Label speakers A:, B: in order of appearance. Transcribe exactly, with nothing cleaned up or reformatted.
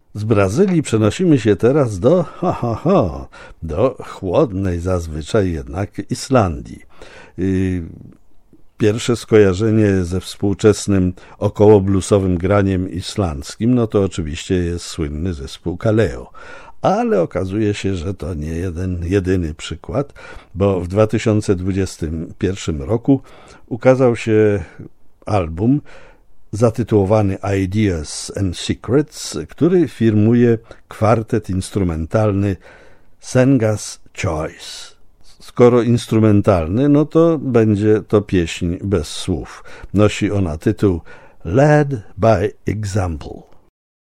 A: Z Brazylii przenosimy się teraz do, ha, ha, ha, do chłodnej zazwyczaj jednak Islandii. Pierwsze skojarzenie ze współczesnym okołobluesowym graniem islandzkim, no to oczywiście jest słynny zespół Kaleo. Ale okazuje się, że to nie jeden, jedyny przykład, bo w dwa tysiące dwudziestym pierwszym roku ukazał się album zatytułowany Ideas and Secrets, który firmuje kwartet instrumentalny Senga's Choice. Skoro instrumentalny, no to będzie to pieśń bez słów. Nosi ona tytuł Led by Example.